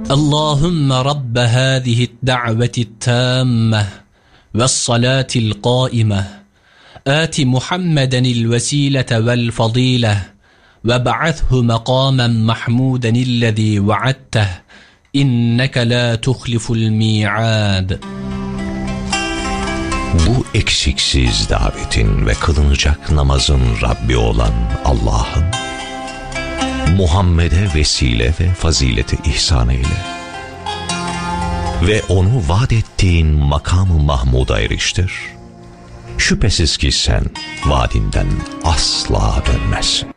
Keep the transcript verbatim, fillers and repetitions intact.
Allahümme Rabbe hâzihid da'veti tâmmeh ve salatil qâimeh âti Muhammedenil vesilete vel fadîleh ve ba'athu maqâmen mahmûdenillezî va'adteh inneke lâ tuhliful mi'âd. Bu eksiksiz davetin ve kılınacak namazın Rabbi olan Allah'ım, Muhammed'e vesile ve fazileti ihsan eyle ve onu vaat ettiğin makam-ı Mahmud'a eriştir. Şüphesiz ki sen vaadinden asla dönmezsin.